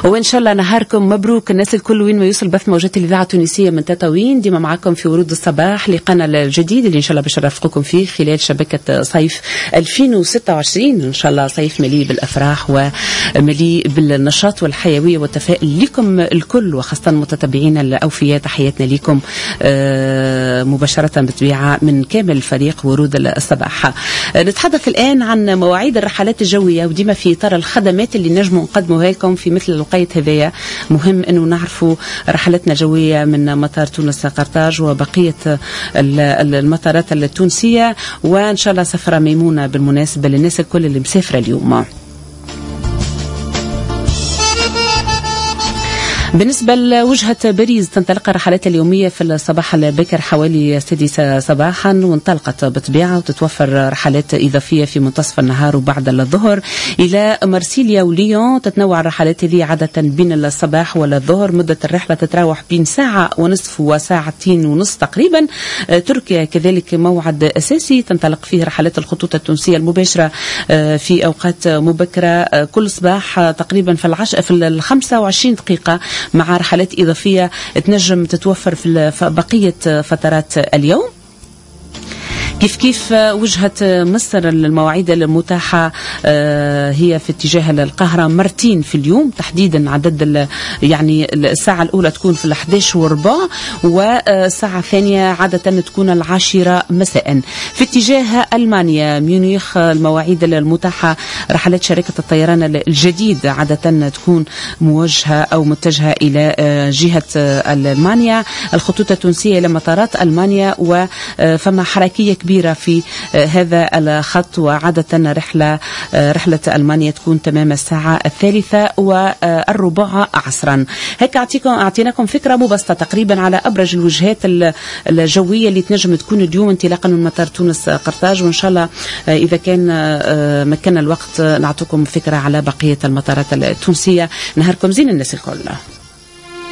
وإن شاء الله نهاركم مبروك الناس الكل وين ما يوصل بث موجات الإذاعة التونسية من تطاوين. ديما معكم في ورود الصباح لقانا الجديد اللي إن شاء الله باش نرافقكم فيه خلال شبكة صيف 2026. إن شاء الله صيف مليء بالأفراح ومليء بالنشاط والحيوية والتفاؤل لكم الكل، وخاصة متتبعين الأوفياء. تحياتنا لكم مباشرة بطبيعة من كامل فريق ورود الصباح. نتحدث الآن عن مواعيد الرحلات الجوية، وديما في إطار الخدمات اللي نجموا نقدموها لكم في مثل الوقت هذايا. مهم أنه نعرفوا رحلاتنا الجوية من مطار تونس قرطاج وبقية المطارات التونسية، وإن شاء الله سفرة ميمونة بالمناسبة للناس الكل اللي مسافرة اليوم. بالنسبة لوجهة باريس تنطلق الرحلات اليومية في الصباح الباكر حوالي 6 صباحا، وانطلقت بطبيعة وتتوفر رحلات إضافية في منتصف النهار وبعد الظهر إلى مرسيليا وليون. تتنوع الرحلات هذه عادة بين الصباح والظهر. مدة الرحلة تتراوح بين ساعة ونصف وساعتين ونصف تقريبا. تركيا كذلك موعد أساسي تنطلق فيه رحلات الخطوط التونسية المباشرة في أوقات مبكرة كل صباح تقريبا في 25 دقيقة، مع رحلات إضافية تنجم تتوفر في بقية فترات اليوم. كيف وجهة مصر المواعيد المتاحة هي في اتجاه القاهرة مرتين في اليوم تحديدا. عدد يعني الساعة الأولى تكون في 11:15، والساعة الثانية عادة تكون 10 مساء. في اتجاه ألمانيا ميونخ المواعيد المتاحة رحلات شركة الطيران الجديد عادة تكون موجهة أو متجهة إلى جهة ألمانيا. الخطوط التونسية إلى مطارات ألمانيا، وفما حركية كبيرة في هذا الخط، وعادة رحلة ألمانيا تكون تمام الساعة 3:15 عصرا. هيك أعطيناكم فكرة مبسطة تقريبا على أبرز الوجهات الجوية اللي تنجم تكون اليوم انطلاقا من مطار تونس قرطاج، وإن شاء الله إذا كان مكنا الوقت نعطيكم فكرة على بقية المطارات التونسية. نهاركم زين الناس الكل.